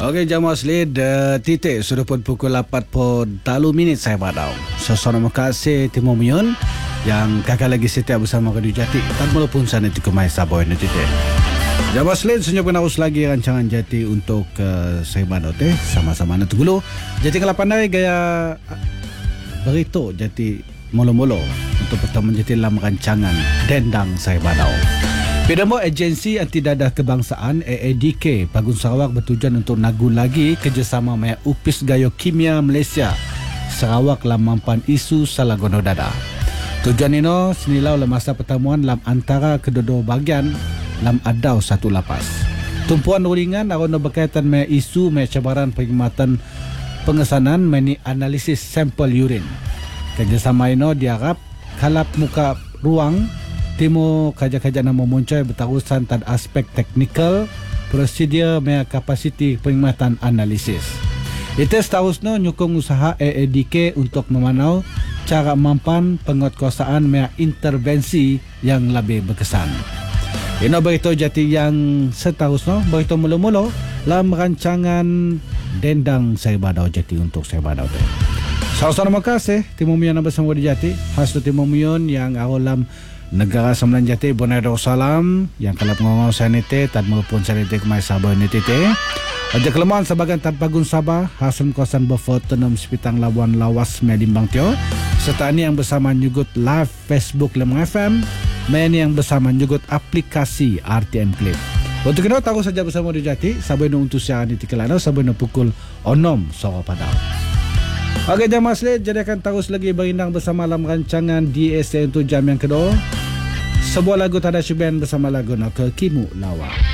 Okey, jam Maslid titik sudah pun pukul 4.3 saya badau. Terima kasih Timo Mion yang kakak lagi setia bersama Radio Jati. Tak walaupun sana itu kemai saboy ni titik. Jam Maslid senyap penaus lagi rancangan Jati untuk saya badau teh sama-sama nanti dulu. Jati kalau pandai gaya berito Jati molo-molo untuk pertama Jati dalam rancangan Dendang Saya Badau. Pedamo Agensi Anti Dadah Kebangsaan AADK Pagun Sarawak bertujuan untuk nagu lagi kerjasama dengan Upis Gayo Kimia Malaysia Sarawak dalam mampan isu salagono dadah. Tujuan ini senilau dalam masa pertemuan dalam antara kedua-dua bagian dalam adau satu lapas. Tumpuan uringan arono berkaitan dengan isu dengan cabaran perkhidmatan pengesanan meni analisis sampel urin. Kerjasama ini diharap kalap muka ruang Timo kaja-kaja nama muncul bertarusan tad aspek teknikal, prosedur dan kapasiti perkhidmatan analisis. Itu seterusnya nyukung usaha AADK untuk memanau cara mampan penguatkuasaan dan intervensi yang lebih berkesan. Ini beritahu Jati yang seterusnya, beritahu mula-mula dalam rancangan Dendang Saya Badau Jati untuk Saya Badau. Terima kasih Timo Mion bersama di Jati. Khas Timo Mion yang awalam negara Sembilan Jati Brunei Darussalam yang kalap ngongong sanite tad maupun sanite kemai Sabah ni tite. Aja kelemahan sebagian tad Pagun Sabah hasil kawasan berfotonom sepitang Labuan Lawas Medimbang Tio. Serta ini yang bersama nyugut live Facebook Lemang FM, ini yang bersama nyugut aplikasi RTM Clip. Untuk kita tahu saja bersama di Jati sampai untuk siaran di Tikelano sampai pukul 6 sore padau. Okey, jam Maslid jadi akan terus lagi berindang bersama dalam rancangan DSA untuk jam yang kedua. Sebuah lagu Tadashi Band bersama lagu Nakal Kimu Lawa.